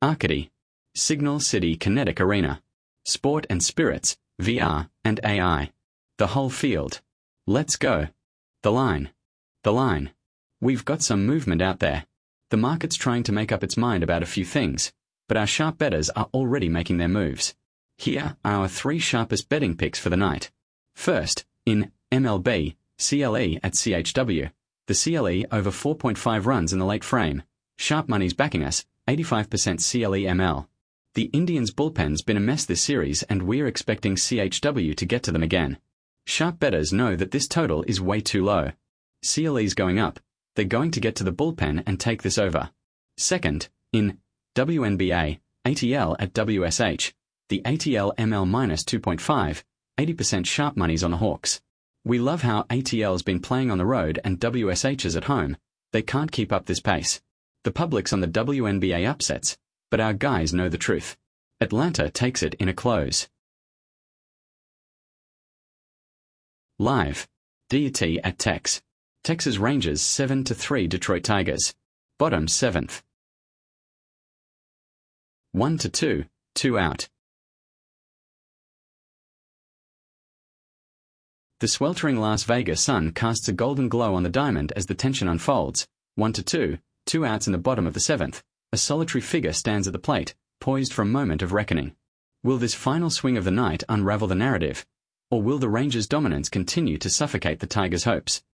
Arcady, Signal City Kinetic Arena, Sport and Spirits, VR and AI. The whole field. Let's go. The line. The line. We've got some movement out there. The market's trying to make up its mind about a few things, but our sharp bettors are already making their moves. Here are our 3 sharpest betting picks for the night. First, in MLB, CLE at CHW. The CLE over 4.5 runs in the late frame. Sharp money's backing us, 85% CLE ML. The Indians' bullpen's been a mess this series and we're expecting CHW to get to them again. Sharp bettors know that this total is way too low. CLE's going up. They're going to get to the bullpen and take this over. Second, in WNBA, ATL at WSH. The ATL ML minus 2.5, 80% sharp money's on the Hawks. We love how ATL's been playing on the road and WSH is at home. They can't keep up this pace. The public's on the WNBA upsets, but our guys know the truth. Atlanta takes it in a close. Live. DET at Tex. Texas Rangers 7-3 Detroit Tigers. Bottom 7th. 1-2, 2 out. The sweltering Las Vegas sun casts a golden glow on the diamond as the tension unfolds. 1-2, 2 outs in the bottom of the 7th. A solitary figure stands at the plate, poised for a moment of reckoning. Will this final swing of the night unravel the narrative? Or will the Rangers' dominance continue to suffocate the Tigers' hopes?